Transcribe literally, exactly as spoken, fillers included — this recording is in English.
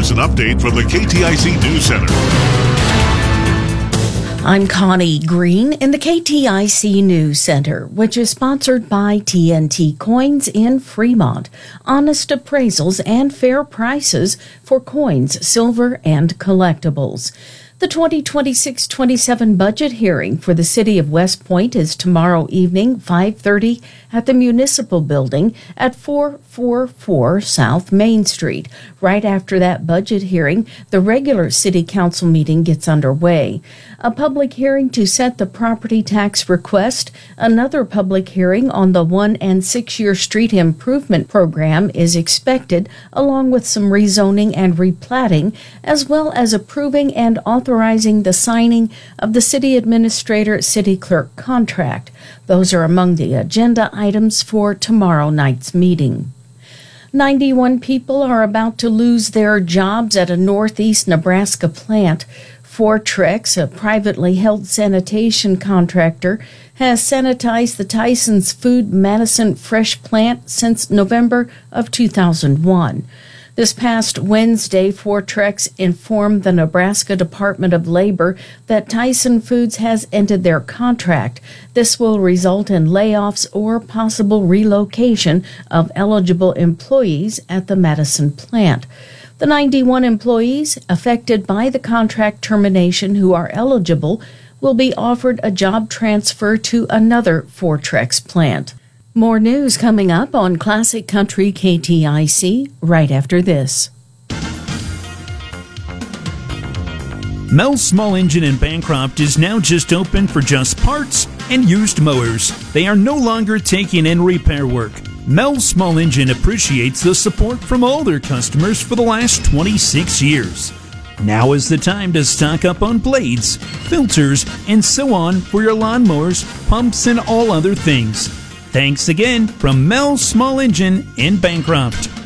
here's an update from the K T I C News Center. I'm Connie Green in the K T I C News Center, which is sponsored by T N T Coins in Fremont. Honest appraisals and fair prices for coins, silver, and collectibles. The twenty twenty-six twenty-seven budget hearing for the city of West Point is tomorrow evening, five thirty, at the Municipal Building at four forty-four South Main Street. Right after that budget hearing, the regular city council meeting gets underway. A public hearing to set the property tax request, another public hearing on the one- and six-year street improvement program is expected, along with some rezoning and replatting, as well as approving and authorizing the signing of the city administrator city clerk contract. Those are among the agenda items for tomorrow night's meeting. ninety-one people are about to lose their jobs at a northeast Nebraska plant. Fortrex, a privately held sanitation contractor, has sanitized the Tyson's Food Madison Fresh plant since November of two thousand one. This past Wednesday, Fortrex informed the Nebraska Department of Labor that Tyson Foods has ended their contract. This will result in layoffs or possible relocation of eligible employees at the Madison plant. The ninety-one employees affected by the contract termination who are eligible will be offered a job transfer to another Fortrex plant. More news coming up on Classic Country K T I C right after this. Mel's Small Engine in Bancroft is now just open for just parts and used mowers. They are no longer taking in repair work. Mel's Small Engine appreciates the support from all their customers for the last twenty-six years. Now is the time to stock up on blades, filters, and so on for your lawnmowers, pumps, and all other things. Thanks again from Mel's Small Engine in Bancroft.